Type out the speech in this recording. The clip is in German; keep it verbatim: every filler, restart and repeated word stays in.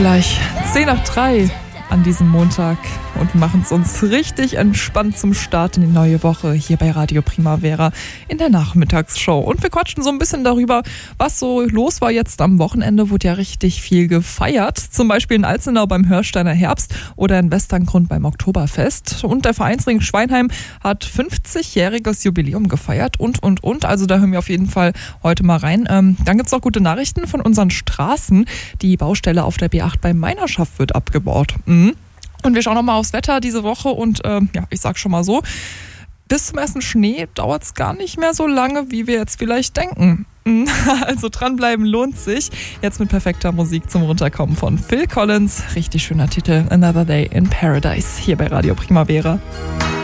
gleich zehn nach drei an diesem Montag und machen es uns richtig entspannt zum Start in die neue Woche hier bei Radio Primavera in der Nachmittagsshow. Und wir quatschen so ein bisschen darüber, was so los war jetzt am Wochenende. Wurde ja richtig viel gefeiert, zum Beispiel in Alzenau beim Hörsteiner Herbst oder in Westerngrund beim Oktoberfest. Und der Vereinsring Schweinheim hat fünfzigjähriges Jubiläum gefeiert und, und, und. Also da hören wir auf jeden Fall heute mal rein. Ähm, dann gibt es noch gute Nachrichten von unseren Straßen. Die Baustelle auf der B acht bei Meinerschaft wird abgebaut. Mhm. Und wir schauen nochmal aufs Wetter diese Woche und ähm, ja, ich sag schon mal so, bis zum ersten Schnee dauert es gar nicht mehr so lange, wie wir jetzt vielleicht denken. Also dranbleiben lohnt sich. Jetzt mit perfekter Musik zum Runterkommen von Phil Collins. Richtig schöner Titel, Another Day in Paradise, hier bei Radio Primavera.